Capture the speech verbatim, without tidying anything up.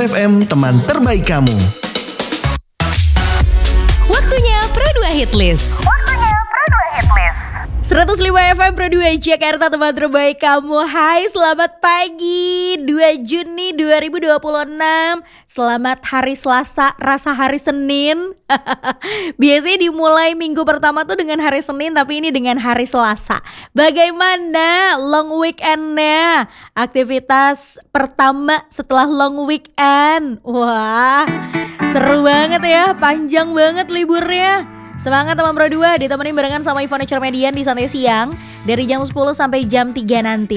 F M, teman terbaik kamu. Waktunya Pro dua Hitlist. Waktunya Pro dua Hitlist. seratus lima F M Pro dua Jakarta, teman terbaik kamu. Hai, selamat pagi dua Juni dua ribu dua puluh enam. Selamat hari Selasa, rasa hari Senin. Biasanya dimulai minggu pertama tuh dengan hari Senin, tapi ini dengan hari Selasa. Bagaimana long weekendnya? Aktivitas pertama setelah long weekend. Wah, seru banget ya, panjang banget liburnya. Semangat teman Pro dua, ditemenin barengan sama Ivone Cermedian di Santai Siang dari jam sepuluh sampai jam tiga nanti.